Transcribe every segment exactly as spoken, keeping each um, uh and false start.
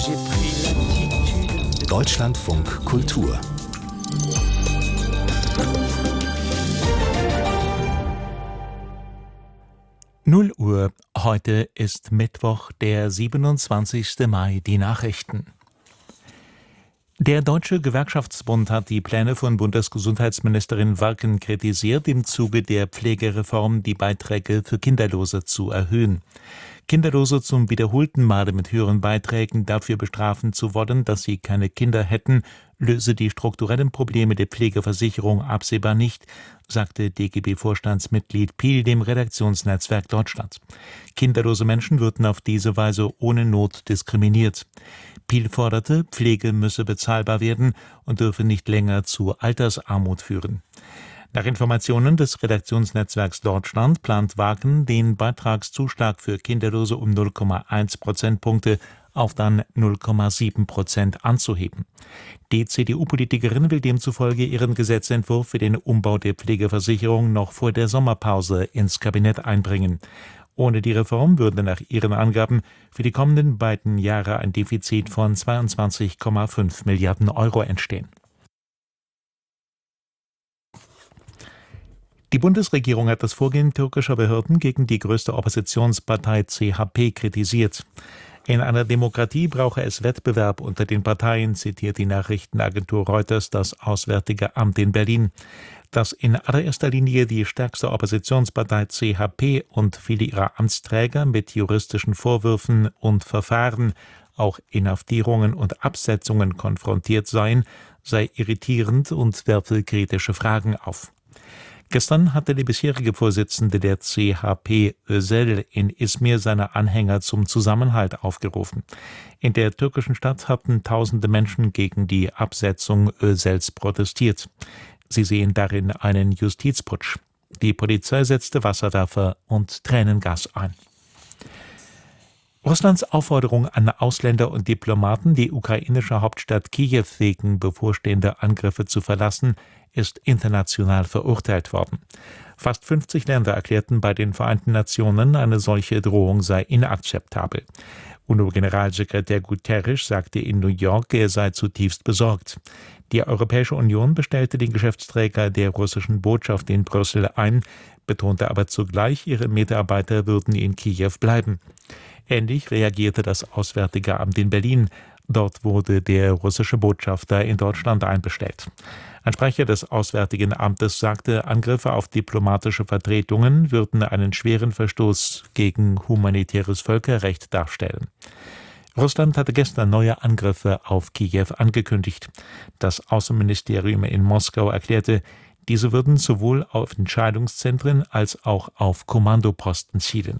Deutschlandfunk Kultur. null Uhr, heute ist Mittwoch, der siebenundzwanzigste Mai, die Nachrichten. Der Deutsche Gewerkschaftsbund hat die Pläne von Bundesgesundheitsministerin Warken kritisiert, im Zuge der Pflegereform die Beiträge für Kinderlose zu erhöhen. Kinderlose zum wiederholten Male mit höheren Beiträgen dafür bestrafen zu wollen, dass sie keine Kinder hätten, löse die strukturellen Probleme der Pflegeversicherung absehbar nicht, sagte D G B-Vorstandsmitglied Piel dem Redaktionsnetzwerk Deutschland. Kinderlose Menschen würden auf diese Weise ohne Not diskriminiert. Piel forderte, Pflege müsse bezahlbar werden und dürfe nicht länger zu Altersarmut führen. Nach Informationen des Redaktionsnetzwerks Deutschland plant Warken, den Beitragszuschlag für Kinderlose um null Komma eins Prozentpunkte auf dann null Komma sieben Prozent anzuheben. Die C D U-Politikerin will demzufolge ihren Gesetzentwurf für den Umbau der Pflegeversicherung noch vor der Sommerpause ins Kabinett einbringen. Ohne die Reform würde nach ihren Angaben für die kommenden beiden Jahre ein Defizit von zweiundzwanzig Komma fünf Milliarden Euro entstehen. Die Bundesregierung hat das Vorgehen türkischer Behörden gegen die größte Oppositionspartei C H P kritisiert. In einer Demokratie brauche es Wettbewerb unter den Parteien, zitiert die Nachrichtenagentur Reuters das Auswärtige Amt in Berlin. Dass in allererster Linie die stärkste Oppositionspartei C H P und viele ihrer Amtsträger mit juristischen Vorwürfen und Verfahren, auch Inhaftierungen und Absetzungen konfrontiert seien, sei irritierend und werfe kritische Fragen auf. Gestern hatte der bisherige Vorsitzende der C H P, Özel, in Izmir seine Anhänger zum Zusammenhalt aufgerufen. In der türkischen Stadt hatten tausende Menschen gegen die Absetzung Özels protestiert. Sie sehen darin einen Justizputsch. Die Polizei setzte Wasserwerfer und Tränengas ein. Russlands Aufforderung an Ausländer und Diplomaten, die ukrainische Hauptstadt Kiew wegen bevorstehender Angriffe zu verlassen, ist international verurteilt worden. Fast fünfzig Länder erklärten bei den Vereinten Nationen, eine solche Drohung sei inakzeptabel. UNO-Generalsekretär Guterres sagte in New York, er sei zutiefst besorgt. Die Europäische Union bestellte den Geschäftsträger der russischen Botschaft in Brüssel ein, betonte aber zugleich, ihre Mitarbeiter würden in Kiew bleiben. Ähnlich reagierte das Auswärtige Amt in Berlin. Dort wurde der russische Botschafter in Deutschland einbestellt. Ein Sprecher des Auswärtigen Amtes sagte, Angriffe auf diplomatische Vertretungen würden einen schweren Verstoß gegen humanitäres Völkerrecht darstellen. Russland hatte gestern neue Angriffe auf Kiew angekündigt. Das Außenministerium in Moskau erklärte, diese würden sowohl auf Entscheidungszentren als auch auf Kommandoposten zielen.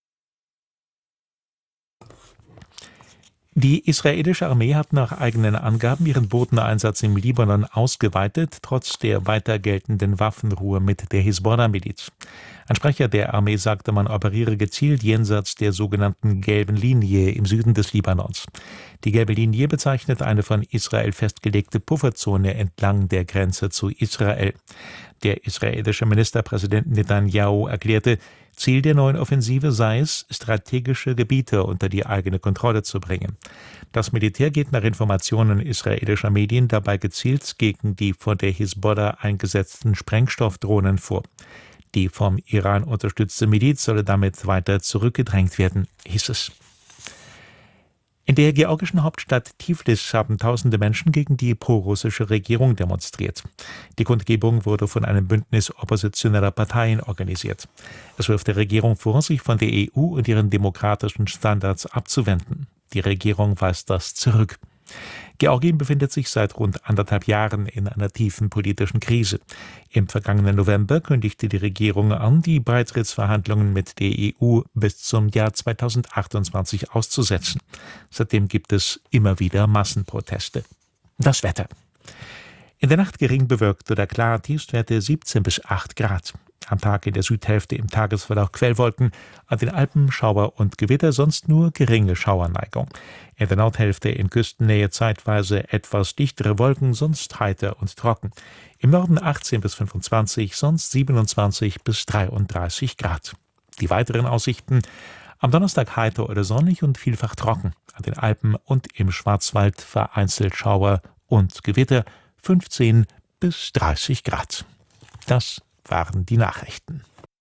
Die israelische Armee hat nach eigenen Angaben ihren Bodeneinsatz im Libanon ausgeweitet, trotz der weiter geltenden Waffenruhe mit der Hisbollah-Miliz. Ein Sprecher der Armee sagte, man operiere gezielt jenseits der sogenannten gelben Linie im Süden des Libanons. Die gelbe Linie bezeichnet eine von Israel festgelegte Pufferzone entlang der Grenze zu Israel. Der israelische Ministerpräsident Netanyahu erklärte, Ziel der neuen Offensive sei es, strategische Gebiete unter die eigene Kontrolle zu bringen. Das Militär geht nach Informationen israelischer Medien dabei gezielt gegen die von der Hisbollah eingesetzten Sprengstoffdrohnen vor. Die vom Iran unterstützte Miliz solle damit weiter zurückgedrängt werden, hieß es. In der georgischen Hauptstadt Tiflis haben tausende Menschen gegen die prorussische Regierung demonstriert. Die Kundgebung wurde von einem Bündnis oppositioneller Parteien organisiert. Es wirft der Regierung vor, sich von der E U und ihren demokratischen Standards abzuwenden. Die Regierung weist das zurück. Georgien befindet sich seit rund anderthalb Jahren in einer tiefen politischen Krise. Im vergangenen November kündigte die Regierung an, die Beitrittsverhandlungen mit der E U bis zum Jahr zweitausendachtundzwanzig auszusetzen. Seitdem gibt es immer wieder Massenproteste. Das Wetter. In der Nacht gering bewölkt oder klar, Tiefstwerte siebzehn bis acht Grad. Am Tag in der Südhälfte im Tagesverlauf Quellwolken, an den Alpen Schauer und Gewitter, sonst nur geringe Schauerneigung. In der Nordhälfte in Küstennähe zeitweise etwas dichtere Wolken, sonst heiter und trocken. Im Norden achtzehn bis fünfundzwanzig, sonst siebenundzwanzig bis dreiunddreißig Grad. Die weiteren Aussichten: Am Donnerstag heiter oder sonnig und vielfach trocken. An den Alpen und im Schwarzwald vereinzelt Schauer und Gewitter, fünfzehn bis dreißig Grad. Das waren die Nachrichten.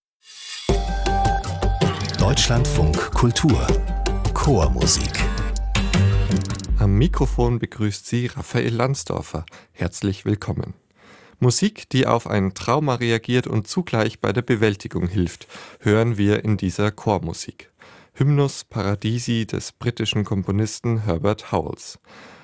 Deutschlandfunk Kultur Chormusik. Am Mikrofon begrüßt Sie Raphael Landsdorfer. Herzlich willkommen. Musik, die auf ein Trauma reagiert und zugleich bei der Bewältigung hilft, hören wir in dieser Chormusik. Hymnus Paradisi des britischen Komponisten Herbert Howells.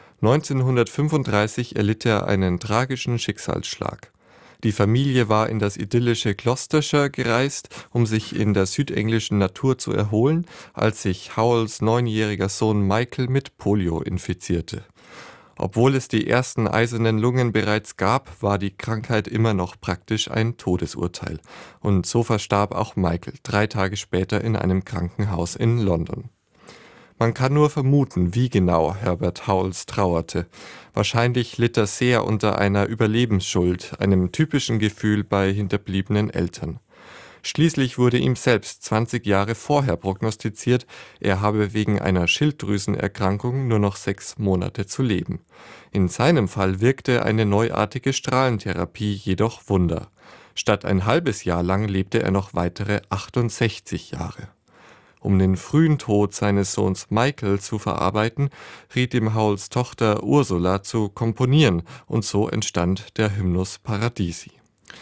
neunzehnhundertfünfunddreißig erlitt er einen tragischen Schicksalsschlag. Die Familie war in das idyllische Gloucestershire gereist, um sich in der südenglischen Natur zu erholen, als sich Howells neunjähriger Sohn Michael mit Polio infizierte. Obwohl es die ersten eisernen Lungen bereits gab, war die Krankheit immer noch praktisch ein Todesurteil. Und so verstarb auch Michael drei Tage später in einem Krankenhaus in London. Man kann nur vermuten, wie genau Herbert Howells trauerte. Wahrscheinlich litt er sehr unter einer Überlebensschuld, einem typischen Gefühl bei hinterbliebenen Eltern. Schließlich wurde ihm selbst zwanzig Jahre vorher prognostiziert, er habe wegen einer Schilddrüsenerkrankung nur noch sechs Monate zu leben. In seinem Fall wirkte eine neuartige Strahlentherapie jedoch Wunder. Statt ein halbes Jahr lang lebte er noch weitere achtundsechzig Jahre. Um den frühen Tod seines Sohns Michael zu verarbeiten, riet ihm Howells Tochter Ursula zu komponieren und so entstand der Hymnus Paradisi.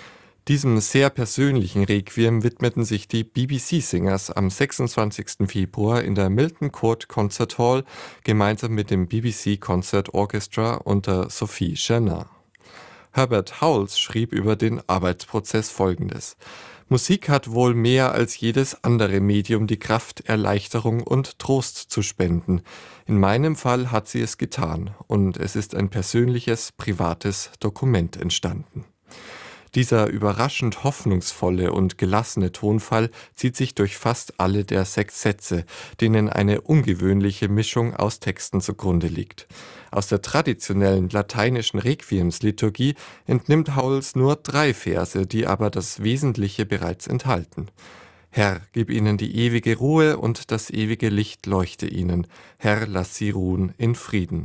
Diesem sehr persönlichen Requiem widmeten sich die B B C-Singers am sechsundzwanzigsten Februar in der Milton Court Concert Hall gemeinsam mit dem B B C Concert Orchestra unter Sophie Chernat. Herbert Howells schrieb über den Arbeitsprozess Folgendes: Musik hat wohl mehr als jedes andere Medium die Kraft, Erleichterung und Trost zu spenden. In meinem Fall hat sie es getan und es ist ein persönliches, privates Dokument entstanden. Dieser überraschend hoffnungsvolle und gelassene Tonfall zieht sich durch fast alle der sechs Sätze, denen eine ungewöhnliche Mischung aus Texten zugrunde liegt. Aus der traditionellen lateinischen Requiemsliturgie entnimmt Howells nur drei Verse, die aber das Wesentliche bereits enthalten. Herr, gib ihnen die ewige Ruhe und das ewige Licht leuchte ihnen. Herr, lass sie ruhen in Frieden.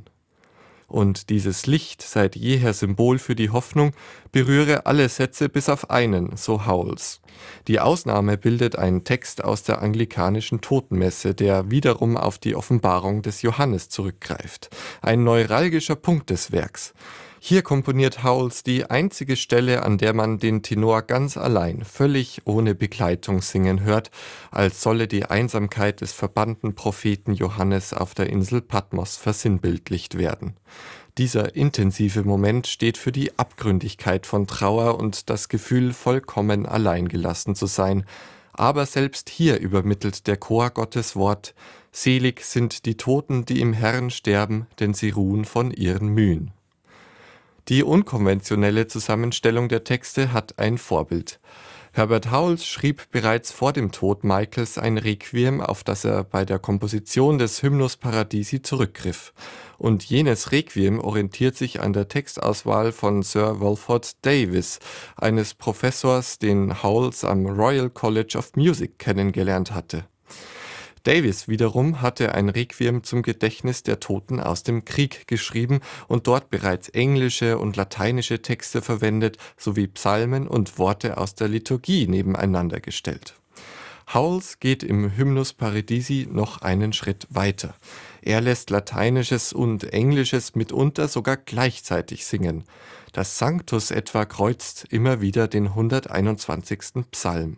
Und dieses Licht, seit jeher Symbol für die Hoffnung, berühre alle Sätze bis auf einen, so Howells. Die Ausnahme bildet ein Text aus der anglikanischen Totenmesse, der wiederum auf die Offenbarung des Johannes zurückgreift. Ein neuralgischer Punkt des Werks. Hier komponiert Howells die einzige Stelle, an der man den Tenor ganz allein, völlig ohne Begleitung singen hört, als solle die Einsamkeit des verbannten Propheten Johannes auf der Insel Patmos versinnbildlicht werden. Dieser intensive Moment steht für die Abgründigkeit von Trauer und das Gefühl, vollkommen allein gelassen zu sein. Aber selbst hier übermittelt der Chor Gottes Wort: Selig sind die Toten, die im Herrn sterben, denn sie ruhen von ihren Mühen. Die unkonventionelle Zusammenstellung der Texte hat ein Vorbild. Herbert Howells schrieb bereits vor dem Tod Michaels ein Requiem, auf das er bei der Komposition des Hymnus Paradisi zurückgriff. Und jenes Requiem orientiert sich an der Textauswahl von Sir Walford Davis, eines Professors, den Howells am Royal College of Music kennengelernt hatte. Davis wiederum hatte ein Requiem zum Gedächtnis der Toten aus dem Krieg geschrieben und dort bereits englische und lateinische Texte verwendet, sowie Psalmen und Worte aus der Liturgie nebeneinander gestellt. Howells geht im Hymnus Paradisi noch einen Schritt weiter. Er lässt Lateinisches und Englisches mitunter sogar gleichzeitig singen. Das Sanctus etwa kreuzt immer wieder den hunderteinundzwanzigsten Psalm.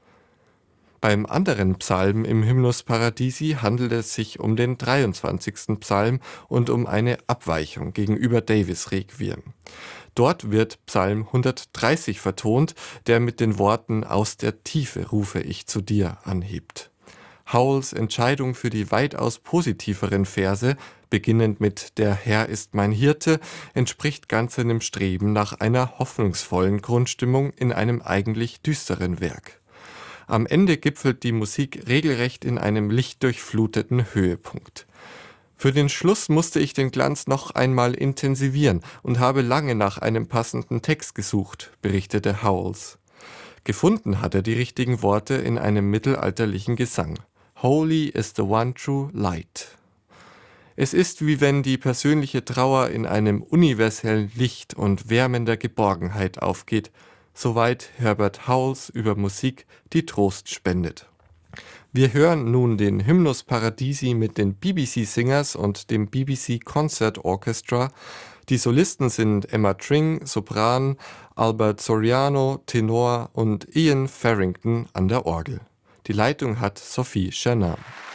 Beim anderen Psalm im Hymnus Paradisi handelt es sich um den dreiundzwanzigsten Psalm und um eine Abweichung gegenüber Davis' Requiem. Dort wird Psalm hundertdreißig vertont, der mit den Worten »Aus der Tiefe rufe ich zu dir« anhebt. Howells Entscheidung für die weitaus positiveren Verse, beginnend mit »Der Herr ist mein Hirte«, entspricht ganz seinem Streben nach einer hoffnungsvollen Grundstimmung in einem eigentlich düsteren Werk. Am Ende gipfelt die Musik regelrecht in einem lichtdurchfluteten Höhepunkt. Für den Schluss musste ich den Glanz noch einmal intensivieren und habe lange nach einem passenden Text gesucht, berichtete Howells. Gefunden hat er die richtigen Worte in einem mittelalterlichen Gesang. Holy is the one true light. Es ist, wie wenn die persönliche Trauer in einem universellen Licht und wärmender Geborgenheit aufgeht, soweit Herbert Howells über Musik, die Trost spendet. Wir hören nun den Hymnus Paradisi mit den B B C Singers und dem B B C Concert Orchestra. Die Solisten sind Emma Tring, Sopran, Albert Soriano, Tenor und Ian Farrington an der Orgel. Die Leitung hat Sophie Chernin.